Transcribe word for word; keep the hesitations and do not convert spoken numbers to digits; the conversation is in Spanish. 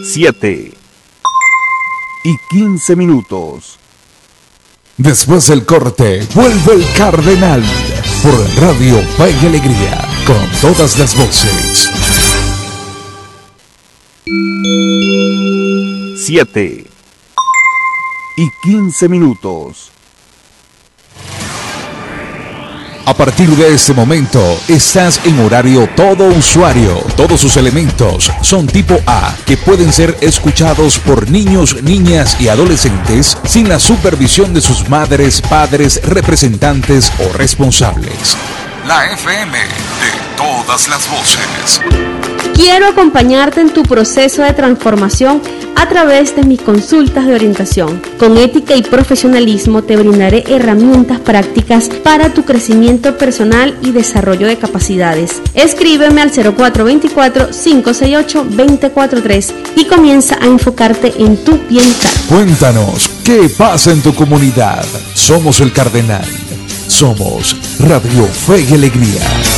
siete y quince minutos. Después del corte, vuelve el Cardenal por Radio Fe y Alegría, con todas las voces. siete y quince minutos. A partir de este momento, estás en horario todo usuario. Todos sus elementos son tipo A, que pueden ser escuchados por niños, niñas y adolescentes sin la supervisión de sus madres, padres, representantes o responsables. La F M de todas las voces. Quiero acompañarte en tu proceso de transformación a través de mis consultas de orientación. Con ética y profesionalismo te brindaré herramientas prácticas para tu crecimiento personal y desarrollo de capacidades. Escríbeme al cero cuatro dos cuatro, cinco seis ocho, dos cero cuatro tres y comienza a enfocarte en tu bienestar. Cuéntanos, ¿qué pasa en tu comunidad? Somos el Cardenal. Somos Radio Fe y Alegría.